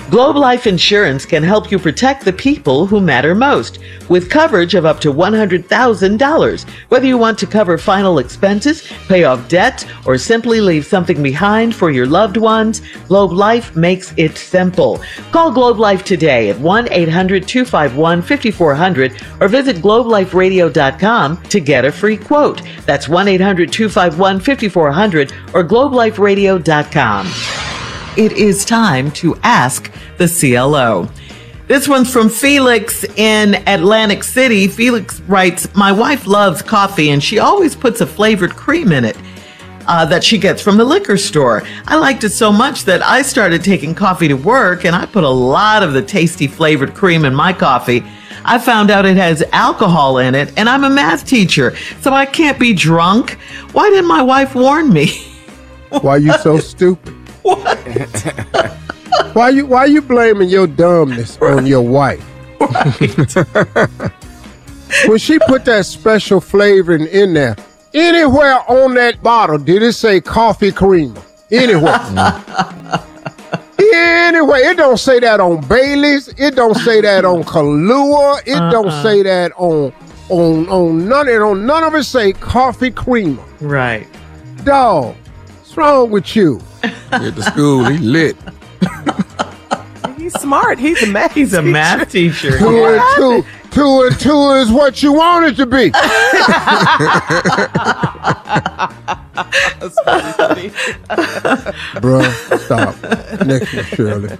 Globe Life Insurance can help you protect the people who matter most with coverage of up to $100,000. Whether you want to cover final expenses, pay off debt, or simply leave something behind for your loved ones, Globe Life makes it simple. Call Globe Life today at 1-800-251-5400 or visit globeliferadio.com to get a free quote. That's 1-800-251-5400 or globeliferadio.com. It is time to ask the CLO. This one's from Felix in Atlantic City. Felix writes, my wife loves coffee and she always puts a flavored cream in it that she gets from the liquor store. I liked it so much that I started taking coffee to work and I put a lot of the tasty flavored cream in my coffee. I found out it has alcohol in it and I'm a math teacher, so I can't be drunk. Why didn't my wife warn me? Why are you so stupid? What? Why you blaming your dumbness on your wife? Right. When she put that special flavoring in there, anywhere on that bottle did it say coffee creamer? Anywhere. Anyway, it don't say that on Bailey's. It don't say that on Kahlua. It don't say that on none of it say coffee creamer. Right. Dog, what's wrong with you? At the school, he lit. He's smart. He's a math teacher. Two and two is what you want it to be. Bruh, stop. Next one, Shirley.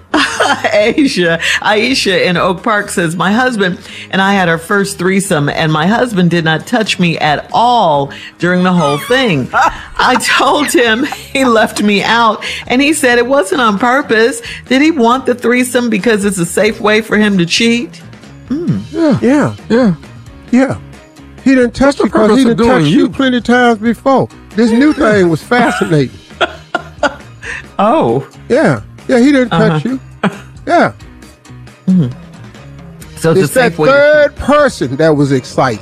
Aisha in Oak Park says, my husband and I had our first threesome and my husband did not touch me at all during the whole thing. I told him he left me out and he said it wasn't on purpose. Did he want the threesome because it's a safe way for him to cheat? Yeah. He didn't touch you because he didn't touch you plenty of times before. This new thing was fascinating. Oh. Yeah, he didn't touch you. Yeah. So it's that third person that was exciting.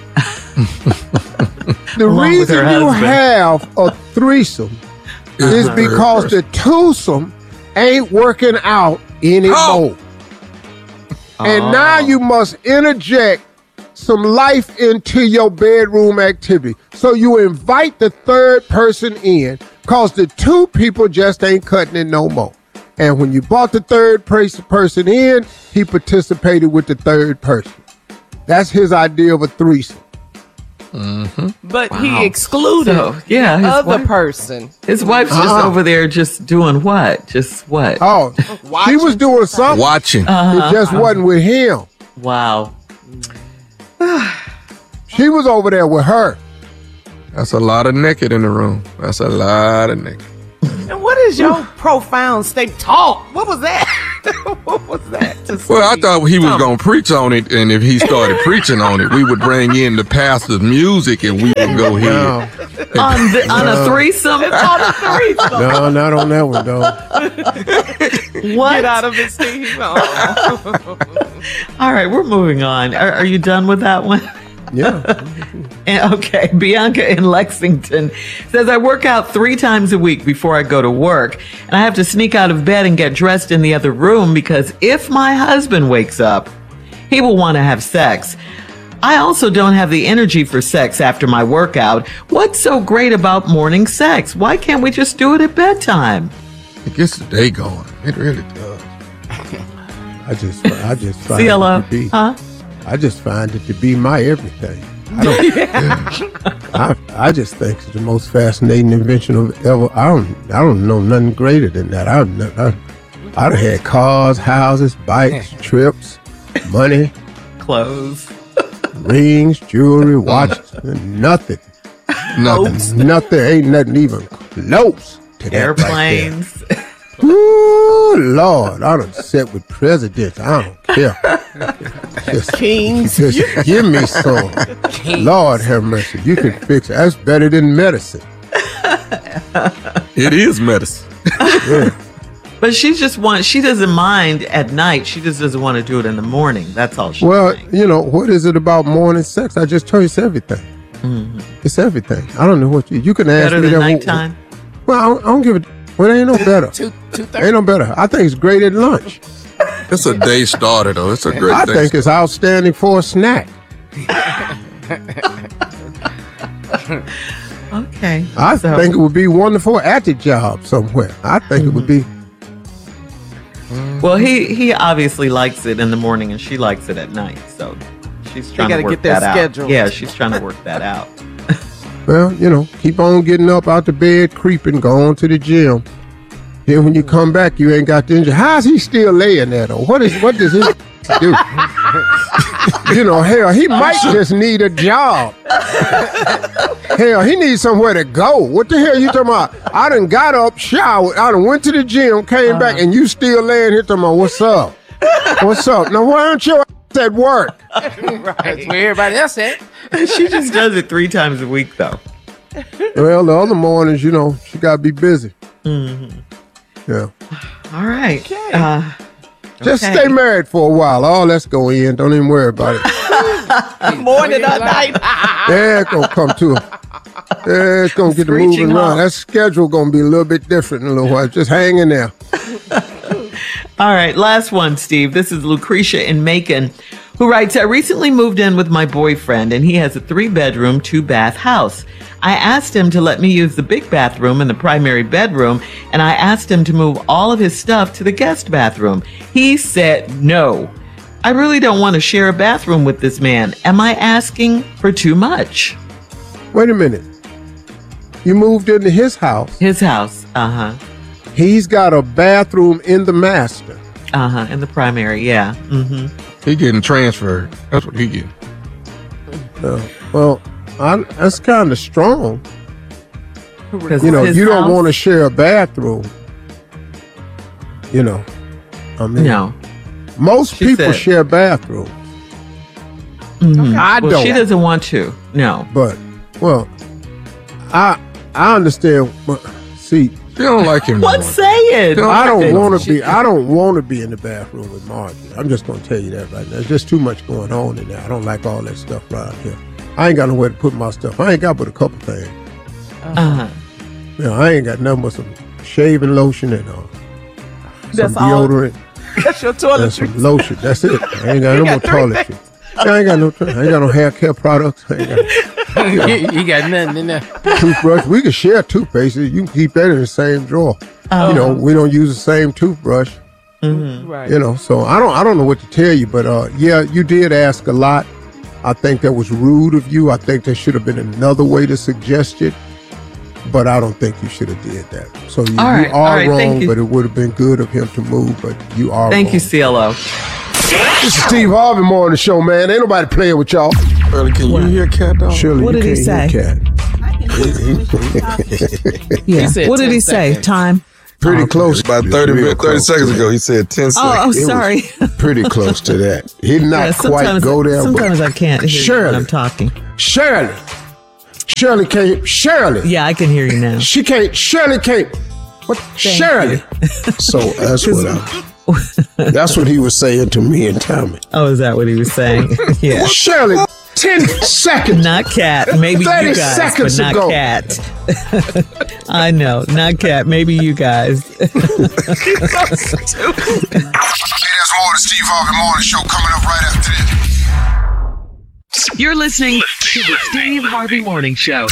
The reason you have a threesome is because the twosome ain't working out anymore. And now you must interject some life into your bedroom activity. So you invite the third person in because the two people just ain't cutting it no more. And when you brought the third person in, he participated with the third person. That's his idea of a threesome. Mm-hmm. But he excluded the other person. His wife's just over there just doing what? Just what? Oh, she was doing something. Watching. It just wasn't with him. Wow. She was over there with her. That's a lot of naked in the room. That's a lot of naked. And what is your profound state talk? What was that? What was that? Well, I thought he was going to preach on it, and if he started preaching on it, we would bring in the pastor's music, and we would go here. On a threesome? On a threesome. No, not on that one, though. What? Get out of it, Steve. All right, we're moving on. Are you done with that one? Yeah. Okay, Bianca in Lexington says, I work out 3 times a week before I go to work, and I have to sneak out of bed and get dressed in the other room because if my husband wakes up, he will want to have sex. I also don't have the energy for sex after my workout. What's so great about morning sex? Why can't we just do it at bedtime? It gets the day going. It really does. I just find CLO, it to be, huh? I just find it to be my everything. I just think it's the most fascinating invention of ever. I don't know nothing greater than that. I'd have had cars, houses, bikes, trips, money, clothes, rings, jewelry, watches, nothing. Nothing. Ain't nothing even close to that. Airplanes. Right. Ooh, Lord, I done sit with presidents. I don't care. Kings. Just give me some. Lord have mercy. You can fix it. That's better than medicine. It is medicine. Yeah. But she doesn't mind at night. She just doesn't want to do it in the morning. That's all she Well, what is it about morning sex? I just told you it's everything. Mm-hmm. It's everything. I don't know what you can ask better me than that. Nighttime? Well, I don't give a. Well, there ain't no better. Ain't no better. I think it's great at lunch. It's a day starter, though. It's a great I day think it's outstanding for a snack. Okay. I think it would be wonderful at the job somewhere. I think it would be. Well, he obviously likes it in the morning and she likes it at night. So she's trying to gotta work get their that schedule. out. Yeah, she's trying to work that out. Well, keep on getting up out the bed, creeping, going to the gym. Then when you come back, you ain't got the injury. How's he still laying there, though? What does he do? Hell, he might just need a job. Hell, he needs somewhere to go. What the hell you talking about? I done got up, showered, I done went to the gym, came back, and you still laying here talking about, what's up? What's up? Now, why aren't your ass at work? Right. That's where everybody else at. She just does it 3 times a week, though. Well, the other mornings, she got to be busy. Mm-hmm. Yeah. All right. Okay. Just stay married for a while. All that's going in. Don't even worry about it. Morning or night. Yeah, it's going to come to him. Yeah, it's going to get the moving around. That schedule going to be a little bit different in a little while. Just hang in there. All right. Last one, Steve. This is Lucretia in Macon, who writes, I recently moved in with my boyfriend, and he has a 3-bedroom, 2-bath house. I asked him to let me use the big bathroom and the primary bedroom, and I asked him to move all of his stuff to the guest bathroom. He said no. I really don't want to share a bathroom with this man. Am I asking for too much? Wait a minute. You moved into his house. His house. He's got a bathroom in the master. In the primary, yeah. Mm-hmm. He getting transferred. That's what he getting. Well, that's kind of strong. Because you don't want to share a bathroom. I mean, no. Most people share bathrooms. Mm-hmm. I don't. She doesn't want to. No. But, I understand. But see, She don't like him. What? Say it. I don't want to be. I don't want to be in the bathroom with Margie. I'm just going to tell you that right now. There's just too much going on in there. I don't like all that stuff around here. I ain't got nowhere to put my stuff. I ain't got but a couple things. I ain't got nothing but some shaving lotion and some deodorant. That's your toiletry. And some lotion. That's it. I ain't got no more toiletry. I ain't got no hair care products. I ain't got, you got nothing in there. Toothbrush. We can share toothpastes. You can keep that in the same drawer. We don't use the same toothbrush. Mm-hmm. Right. So I don't know what to tell you, but you did ask a lot. I think that was rude of you. I think there should have been another way to suggest it, but I don't think you should have did that. So you are wrong, but it would have been good of him to move, but you are Thank wrong. you, CLO. This is Steve Harvey Moore on the show, man. Ain't nobody playing with y'all. Shirley, can you hear Cat, dog? Shirley, What you did he can't say? hear Cat. Yeah. What did he 10 say? seconds. Time? Pretty close. About 30 seconds ago, he said 10 seconds. Oh, sorry. Pretty close to that. He did not quite go there. Sometimes I can't hear you when Shirley. I'm talking. Shirley can't. Shirley. Yeah, I can hear you now. She can't. Shirley can't. What? Shirley. So that's what he was saying to me and Tommy. Oh, is that what he was saying? Yeah. Shirley, 10 seconds. Not Cat. Maybe 30 you guys, seconds but not ago. Cat. I know. Not Cat. Maybe you guys. Hey, there's more of the Steve Harvey Morning Show coming up right after this. You're listening to the Steve Harvey Morning Show.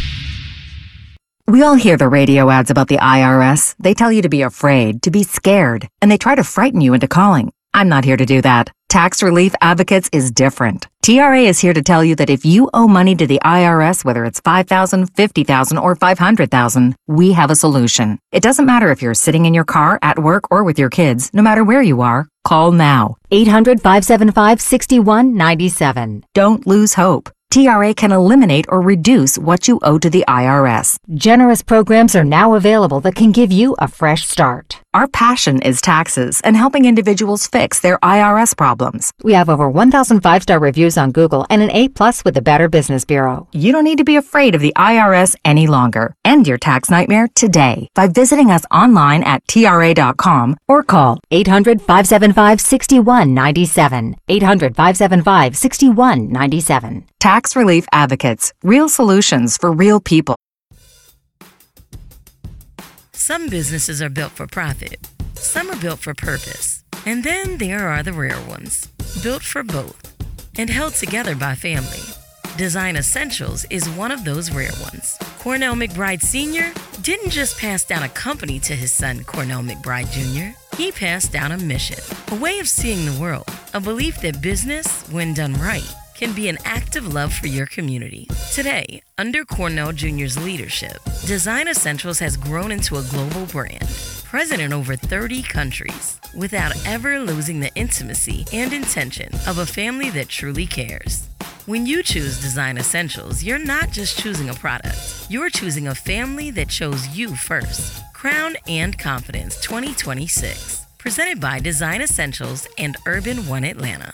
We all hear the radio ads about the IRS. They tell you to be afraid, to be scared, and they try to frighten you into calling. I'm not here to do that. Tax Relief Advocates is different. TRA is here to tell you that if you owe money to the IRS, whether it's $5,000, $50,000, or $500,000, we have a solution. It doesn't matter if you're sitting in your car, at work, or with your kids. No matter where you are, call now. 800-575-6197. Don't lose hope. TRA can eliminate or reduce what you owe to the IRS. Generous programs are now available that can give you a fresh start. Our passion is taxes and helping individuals fix their IRS problems. We have over 1,000 5-star reviews on Google and an A+ with the Better Business Bureau. You don't need to be afraid of the IRS any longer. End your tax nightmare today by visiting us online at TRA.com or call 800-575-6197. 800-575-6197. Tax Relief Advocates. Real solutions for real people. Some businesses are built for profit. Some are built for purpose. And then there are the rare ones, built for both and held together by family. Design Essentials is one of those rare ones. Cornell McBride Sr. didn't just pass down a company to his son, Cornell McBride Jr. He passed down a mission, a way of seeing the world, a belief that business, when done right, can be an act of love for your community. Today, under Cornell Jr.'s leadership, Design Essentials has grown into a global brand, present in over 30 countries, without ever losing the intimacy and intention of a family that truly cares. When you choose Design Essentials, you're not just choosing a product. You're choosing a family that chose you first. Crown and Confidence 2026. Presented by Design Essentials and Urban One Atlanta.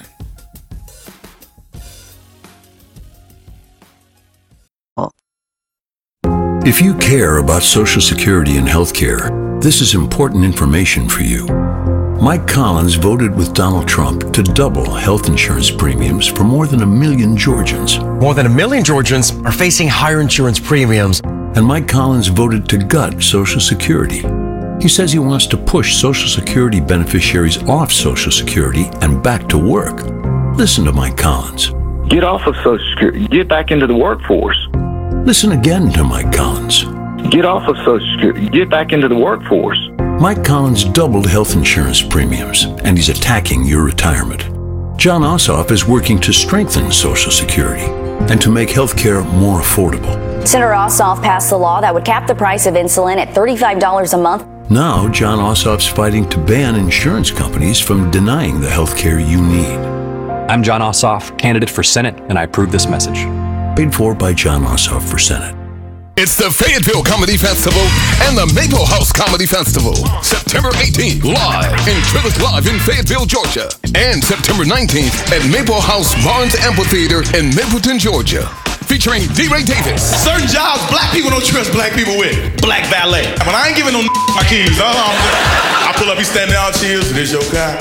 If you care about Social Security and healthcare, this is important information for you. Mike Collins voted with Donald Trump to double health insurance premiums for more than 1 million Georgians. More than 1 million Georgians are facing higher insurance premiums. And Mike Collins voted to gut Social Security. He says he wants to push Social Security beneficiaries off Social Security and back to work. Listen to Mike Collins. Get off of Social Security. Get back into the workforce. Listen again to Mike Collins. Get off of Social Security. Get back into the workforce. Mike Collins doubled health insurance premiums, and he's attacking your retirement. John Ossoff is working to strengthen Social Security and to make health care more affordable. Senator Ossoff passed a law that would cap the price of insulin at $35 a month. Now, John Ossoff's fighting to ban insurance companies from denying the health care you need. I'm John Ossoff, candidate for Senate, and I approve this message. Paid for by John Ossoff for Senate. It's the Fayetteville Comedy Festival and the Maple House Comedy Festival. September 18th, live in Trillis Live in Fayetteville, Georgia. And September 19th at Maple House Barnes Amphitheater in Mapleton, Georgia. Featuring D-Ray Davis. Certain jobs black people don't trust black people with. Black valet. But I ain't giving no my keys. I pull up, he's standing out, cheers, and this your guy.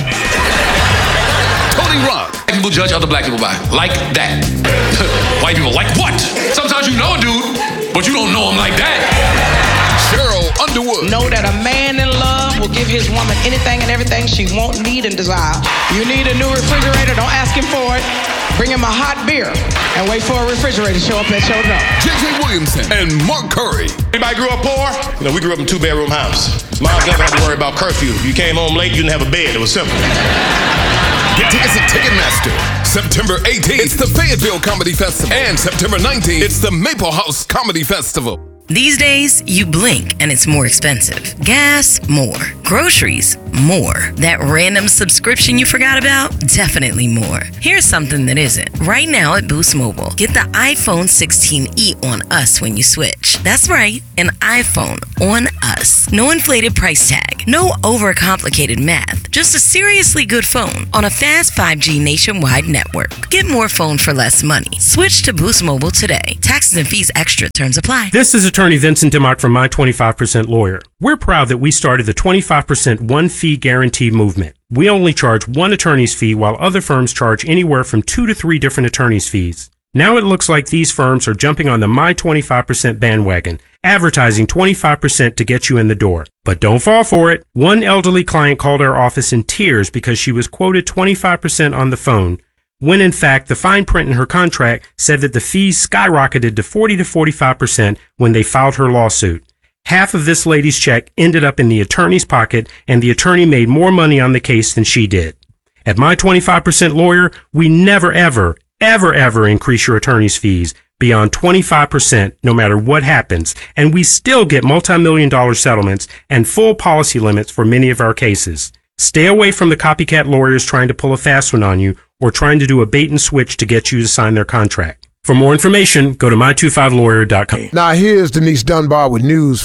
Tony Rock. Black people judge other black people by. Like that. White people like what? Sometimes you know a dude, but you don't know him like that. Cheryl Underwood. Know that a man in love will give his woman anything and everything she won't, need, and desire. You need a new refrigerator, don't ask him for it. Bring him a hot beer and wait for a refrigerator to show up at your door. J.J. Williamson and Mark Curry. Anybody grew up poor? You know, we grew up in a 2-bedroom house. Mom never had to worry about curfew. If you came home late, you didn't have a bed. It was simple. Get tickets at Ticketmaster. September 18th, it's the Fayetteville Comedy Festival. And September 19th, it's the Maple House Comedy Festival. These days, you blink and it's more expensive. Gas, more. Groceries, more. That random subscription you forgot about, definitely more. Here's something that isn't. Right now at Boost Mobile, get the iPhone 16e on us when you switch. That's right, an iPhone on us. No inflated price tag, no overcomplicated math, just a seriously good phone on a fast 5G nationwide network. Get more phone for less money. Switch to Boost Mobile today. Taxes and fees extra. Terms apply. This is Attorney Vincent Dimmock from My 25% Lawyer. We're proud that we started the 25% one-fee guarantee movement. We only charge one attorney's fee while other firms charge anywhere from 2 to 3 different attorney's fees. Now it looks like these firms are jumping on the My 25% bandwagon, advertising 25% to get you in the door. But don't fall for it. One elderly client called our office in tears because she was quoted 25% on the phone, when in fact the fine print in her contract said that the fees skyrocketed to 40 to 45% when they filed her lawsuit. Half of this lady's check ended up in the attorney's pocket, and the attorney made more money on the case than she did. At My 25% Lawyer, we never, ever increase your attorney's fees beyond 25% no matter what happens, and we still get multi-million-dollar settlements and full policy limits for many of our cases. Stay away from the copycat lawyers trying to pull a fast one on you or trying to do a bait and switch to get you to sign their contract. For more information, go to my25lawyer.com. Now here's Denise Dunbar with news.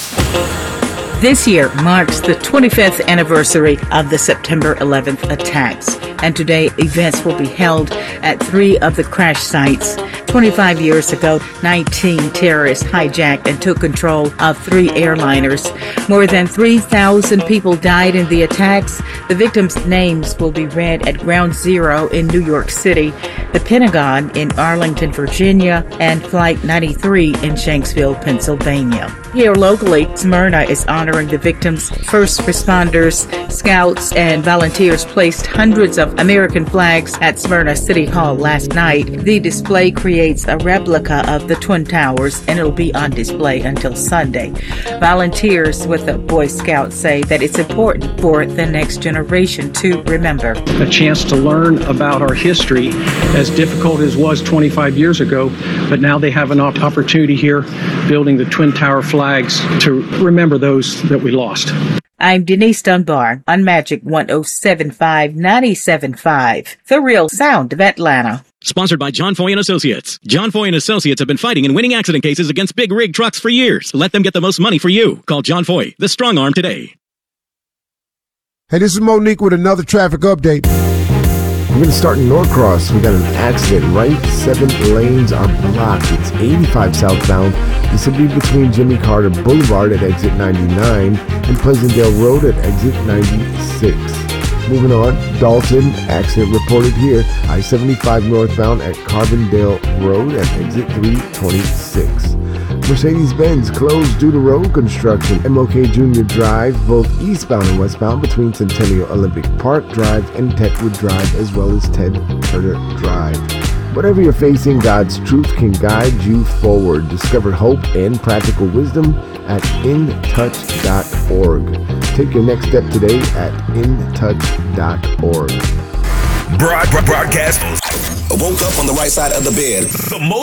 This year marks the 25th anniversary of the September 11th attacks, and today events will be held at 3 of the crash sites 25 years ago, 19 terrorists hijacked and took control of 3 airliners. More than 3,000 people died in the attacks. The victims' names will be read at Ground Zero in New York City, the Pentagon in Arlington, Virginia, and Flight 93 in Shanksville, Pennsylvania. Here locally, Smyrna is honoring the victims. First responders, scouts, and volunteers placed hundreds of American flags at Smyrna City Hall last night. The display creates a replica of the Twin Towers, and it'll be on display until Sunday. Volunteers with the Boy Scouts say that it's important for the next generation to remember. A chance to learn about our history, as difficult as it was 25 years ago, but now they have an opportunity here building the Twin Tower flags to remember those that we lost. I'm Denise Dunbar on Magic 107.5 The Real Sound of Atlanta. Sponsored by John Foy & Associates. John Foy & Associates have been fighting and winning accident cases against big rig trucks for years. Let them get the most money for you. Call John Foy, the strong arm, today. Hey, this is Monique with another traffic update. We're going to start in Norcross. We got an accident. Right 7 lanes are blocked. It's 85 southbound. This will be between Jimmy Carter Boulevard at exit 99 and Pleasantdale Road at exit 96. Moving on, Dalton, accident reported here. I-75 northbound at Carbondale Road at exit 326. Mercedes-Benz closed due to road construction. MLK Jr. Drive, both eastbound and westbound between Centennial Olympic Park Drive and Techwood Drive, as well as Ted Turner Drive. Whatever you're facing, God's truth can guide you forward. Discover hope and practical wisdom at intouch.org. Take your next step today at intouch.org. Broadcast. Woke up on the right side of the bed. The most